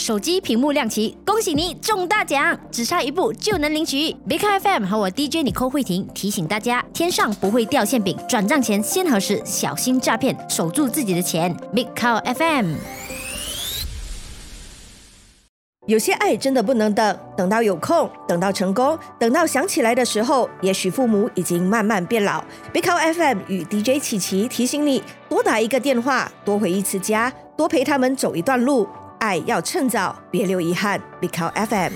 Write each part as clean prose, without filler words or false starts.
手机屏幕亮起，恭喜你中大奖，只差一步就能领取。Big Cow FM 和我 DJ 尼寇慧婷提醒大家，天上不会掉馅饼，转账前先核实，小心诈骗，守住自己的钱。Big Cow FM。 有些爱真的不能等，等到有空，等到成功，等到想起来的时候，也许父母已经慢慢变老。Big Cow FM 与 DJ 琪琪提醒你，多打一个电话，多回一次家，多陪他们走一段路，爱要趁早，别留遗憾。Big Cow FM。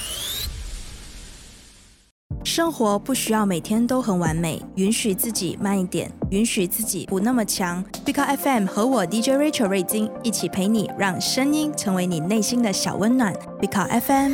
生活不需要每天都很完美，允许自己慢一点，允许自己不那么强。Big Cow FM 和我 DJ Rachel 瑞金一起陪你，让声音成为你内心的小温暖。Big Cow FM。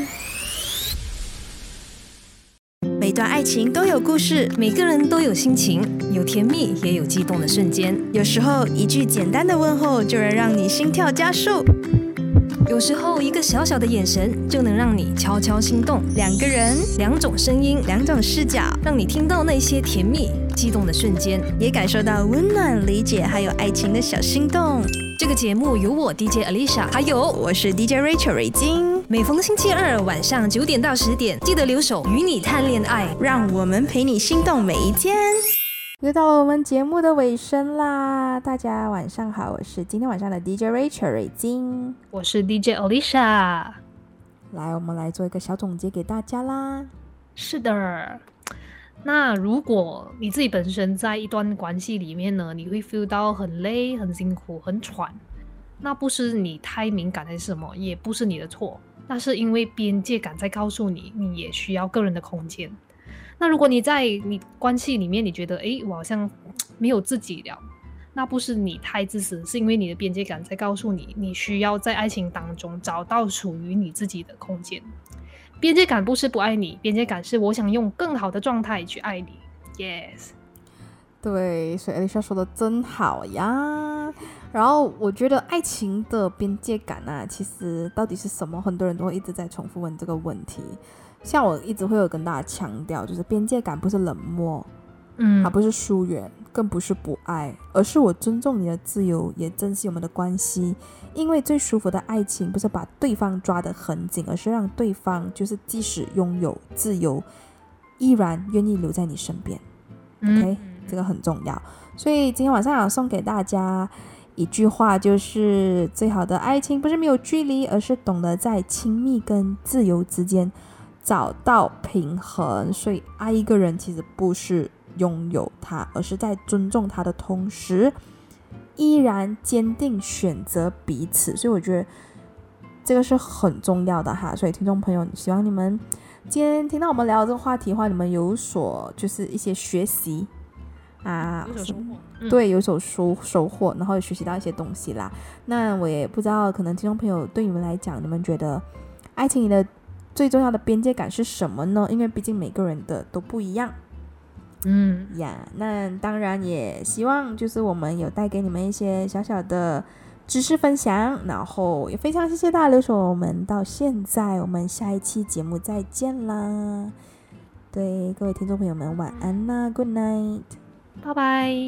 每段爱情都有故事， 每个人都有心情，有甜蜜也有激动的瞬间。 有时候一句简单的问候就能让你心跳加速， 有时候一个小小的眼神就能让你悄悄心动。 两个人， 两种声音， 两种视角， 让你听到那些甜蜜激动的瞬间， 也感受到温暖、理解还有爱情的小心动。 这个节目由我 DJ Alicia 还有我是 DJ Rachel 瑞金， 每逢星期二晚上9点到10点，记得留守与你谈恋爱， 让我们陪你心动每一天。 又到了我们节目的尾声啦，大家晚上好，我是今天晚上的 DJ Rachel 瑞金， 我是 DJ Alicia。 来，我们来做一个小总结给大家啦。 是的，那如果你自己本身在一段关系里面呢，你会 feel 到很累、很辛苦、很喘，那不是你太敏感还是什么，也不是你的错，那是因为边界感在告诉你，你也需要个人的空间。那如果你在你关系里面，你觉得我好像没有自己了，那不是你太自私，是因为你的边界感在告诉你，你需要在爱情当中找到属于你自己的空间。边界感不是不爱你，边界感是我想用更好的状态去爱你。 Yes， 对，所以 Alicia 说的真好呀。然后我觉得爱情的边界感啊，其实到底是什么，很多人都会一直在重复问这个问题。像我一直会有跟大家强调，就是边界感不是冷漠，它不是疏远，更不是不爱，而是我尊重你的自由，也珍惜我们的关系。因为最舒服的爱情不是把对方抓得很紧，而是让对方就是即使拥有自由，依然愿意留在你身边。OK， 这个很重要。所以今天晚上要送给大家一句话，就是最好的爱情不是没有距离，而是懂得在亲密跟自由之间找到平衡。所以爱一个人其实不是拥有他，而是在尊重他的同时依然坚定选择彼此。所以我觉得这个是很重要的哈。所以听众朋友，希望你们今天听到我们聊这个话题的话，你们有所就是一些学习啊， 有所收获， 对，有所收获，然后也学习到一些东西啦。那我也不知道，可能听众朋友对你们来讲，你们觉得爱情里的最重要的边界感是什么呢？因为毕竟每个人的都不一样。那当然也希望就是我们有带给你们一些小小的知识分享，然后也非常谢谢大家留守我们到现在，我们下一期节目再见啦。对，各位听众朋友们晚安啦， Good night， 拜拜。